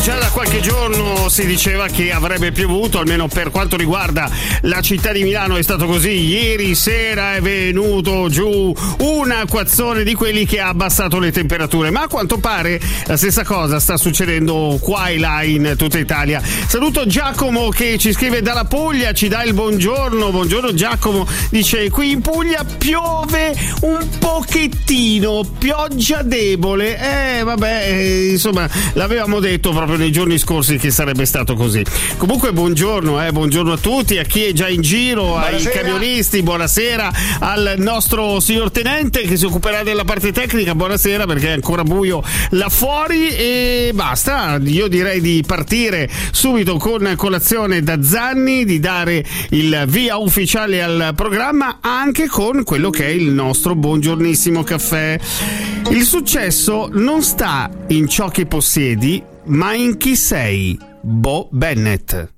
Già da qualche giorno si diceva che avrebbe piovuto, almeno per quanto riguarda la città di Milano è stato così. Ieri sera è venuto giù un acquazzone di quelli che ha abbassato le temperature, ma a quanto pare la stessa cosa sta succedendo qua e là in tutta Italia. Saluto Giacomo che ci scrive dalla Puglia, ci dà il buongiorno. Buongiorno Giacomo, dice qui in Puglia piove un pochettino, pioggia debole. Insomma, l'avevamo detto proprio nei giorni scorsi che sarebbe stato così. Comunque buongiorno a tutti, a chi è già in giro, buonasera. Ai camionisti, buonasera, al nostro signor tenente che si occuperà della parte tecnica, buonasera, perché è ancora buio là fuori. E basta, io direi di partire subito con colazione da Zanni, di dare il via ufficiale al programma anche con quello che è il nostro buongiornissimo caffè. Il successo non sta in ciò che possiedi, ma in chi sei. Bo Bennett.